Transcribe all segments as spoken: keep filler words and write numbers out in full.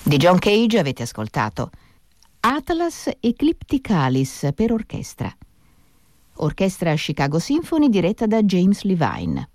Di John Cage avete ascoltato Atlas Eclipticalis per orchestra. Orchestra Chicago Symphony diretta da James Levine.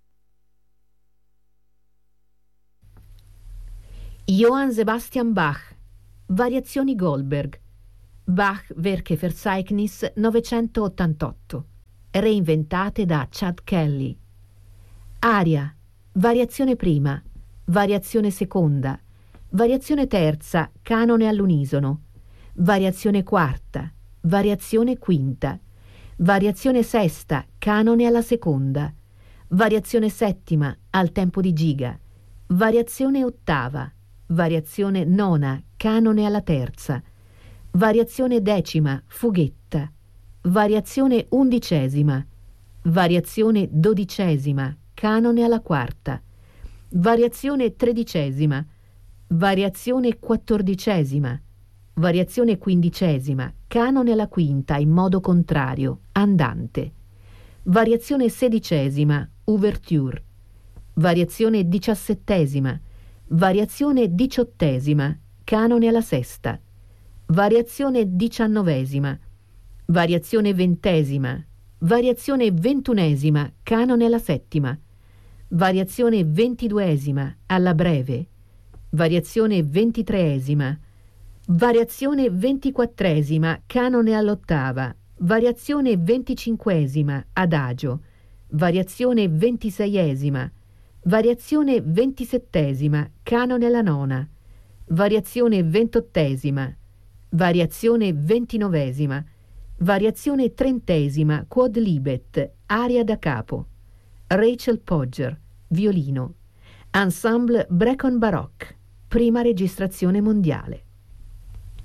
Johann Sebastian Bach, Variazioni Goldberg, Bach Werke Verzeichnis novecentottantotto, reinventate da Chad Kelly. Aria, variazione prima, variazione seconda, variazione terza, canone all'unisono, variazione quarta, variazione quinta, variazione sesta, canone alla seconda, variazione settima, al tempo di giga, variazione ottava, variazione nona, canone alla terza, variazione decima, fughetta, variazione undicesima, variazione dodicesima, canone alla quarta, variazione tredicesima, variazione quattordicesima, variazione quindicesima, canone alla quinta in modo contrario, andante, variazione sedicesima, ouverture, variazione diciassettesima, variazione diciottesima, canone alla sesta, variazione diciannovesima, variazione ventesima, variazione ventunesima, canone alla settima, variazione ventiduesima, alla breve, variazione ventitreesima, variazione ventiquattresima, canone all'ottava, variazione venticinquesima, adagio, variazione ventiseiesima, variazione ventisettesima, canone alla nona, variazione ventottesima, variazione ventinovesima, variazione trentesima, quod libet, aria da capo, Rachel Podger, violino, Ensemble Brecon Baroque, prima registrazione mondiale.